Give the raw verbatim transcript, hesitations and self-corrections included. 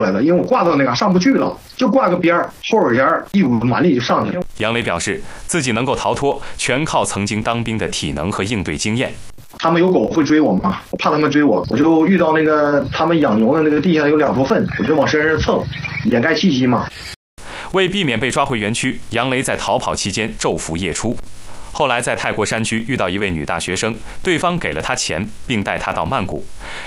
来了，因为我挂到那嘎上不去了，就挂个边儿，后耳尖一股蛮力就上去了。 杨磊表示，自己能够逃脱，全靠曾经当兵的体能和应对经验。 他们有狗会追我嘛，我怕他们追我，我就遇到那个他们养牛的那个地下有两坨粪，我就往身上蹭，掩盖气息嘛。 为避免被抓回园区，杨雷在逃跑期间昼伏夜出。后来在泰国山区遇到一位女大学生，对方给了他钱，并带他到曼谷。